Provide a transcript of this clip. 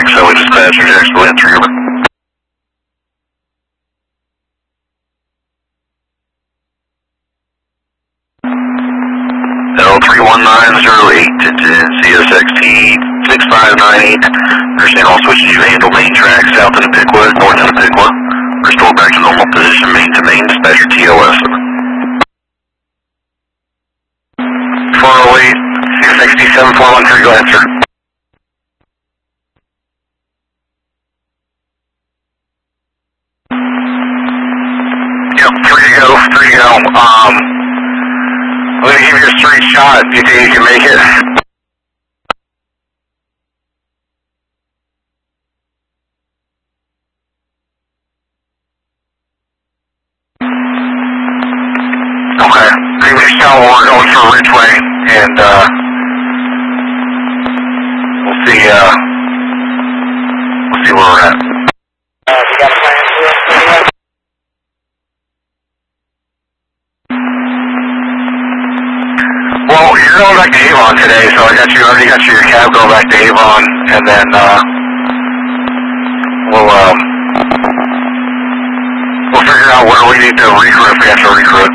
XO dispatcher, Jacksonville entry, over. L31908 to CSXT 6598. Understand all switches you handle main track south into Piqua, north into Piqua. Restore back to normal position, main to main, dispatcher TOS. 408, 667, 413, go ahead, sir. Yep, three to go. I'm going to give you a straight shot. You think you can make it? Okay. Give me a shot while we're going for Ridgeway, and we'll see where we're at. You got a plan for it? Well, you're going back to Avon today, so I already got your cab going back to Avon, and then we'll figure out where we need to recruit if we have to recruit.